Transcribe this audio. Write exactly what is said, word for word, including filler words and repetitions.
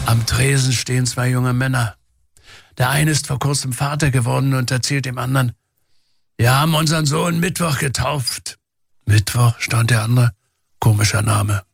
Am Tresen stehen zwei junge Männer. Der eine ist vor kurzem Vater geworden und erzählt dem anderen, wir haben unseren Sohn Mittwoch getauft. Mittwoch, stand der andere. Komischer Name.